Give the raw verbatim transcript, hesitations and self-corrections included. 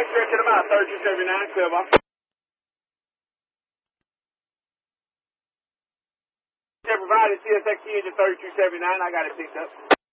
stretch it about thirty-two seventy-nine, twelve off. Provided C S X engine thirty-two seventy-nine, I got it picked up.